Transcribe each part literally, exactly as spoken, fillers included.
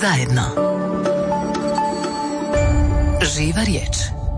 zajedno. Živa riječ.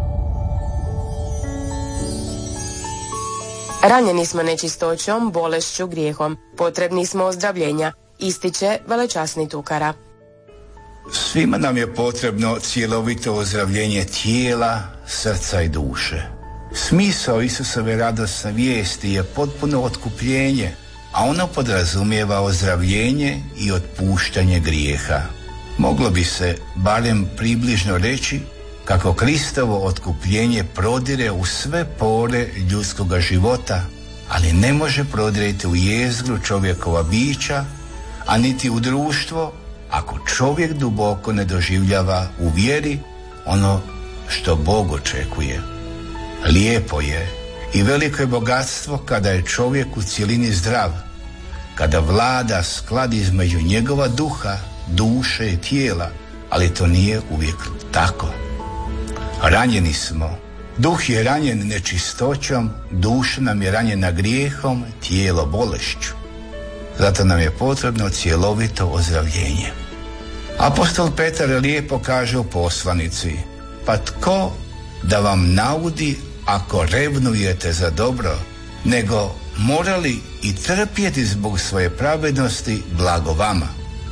Ranjeni smo nečistoćom, bolešću, grijehom. Potrebni smo ozdravljenja, ističe velečasni Tukara. Svima nam je potrebno cjelovito ozdravljenje tijela, srca i duše. Smisao Isusove radosne vijesti je potpuno otkupljenje, a ono podrazumijeva ozdravljenje i otpuštanje grijeha. Moglo bi se barem približno reći kako Kristovo otkupljenje prodire u sve pore ljudskoga života, ali ne može prodiriti u jezgru čovjekova bića, a niti u društvo, ako čovjek duboko ne doživljava u vjeri ono što Bog očekuje. Lijepo je i veliko je bogatstvo kada je čovjek u cjelini zdrav, kada vlada sklad između njegova duha, duše i tijela, ali to nije uvijek tako. Ranjeni smo. Duh je ranjen nečistoćom, duša nam je ranjena grijehom, tijelo bolešću. Zato nam je potrebno cjelovito ozdravljenje. Apostol Petar lijepo kaže u poslanici: pa tko da vam naudi ako revnujete za dobro, nego morali i trpjeti zbog svoje pravednosti, blago vama.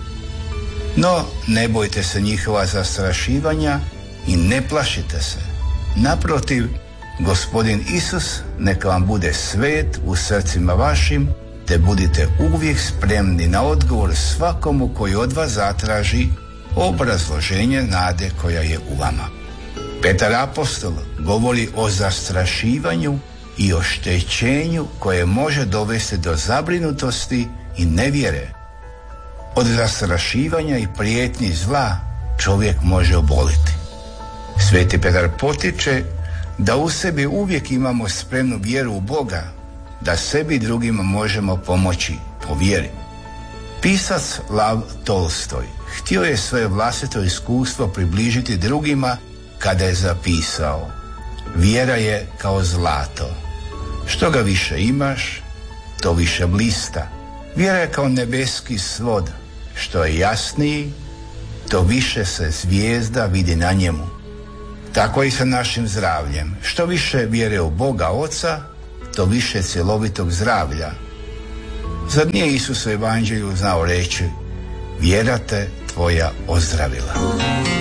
No, ne bojte se njihova zastrašivanja i ne plašite se. Naprotiv, Gospodin Isus neka vam bude svet u srcima vašim, te budite uvijek spremni na odgovor svakomu koji od vas zatraži obrazloženje nade koja je u vama. Petar apostol govori o zastrašivanju i oštećenju koje može dovesti do zabrinutosti i nevjere. Od zastrašivanja i prijetnji zla čovjek može oboliti. Sveti Petar potiče da u sebi uvijek imamo spremnu vjeru u Boga, da sebi i drugima možemo pomoći po vjeri. Pisac Lav Tolstoj htio je svoje vlastito iskustvo približiti drugima kada je zapisao: vjera je kao zlato, što ga više imaš, to više blista. Vjera je kao nebeski svod, što je jasniji, to više se zvijezda vidi na njemu. Tako i sa našim zdravljem. Što više vjere u Boga Oca, to više cjelovitog zdravlja. Zar nije Isus u evanđelju znao reći: vjera te tvoja ozdravila?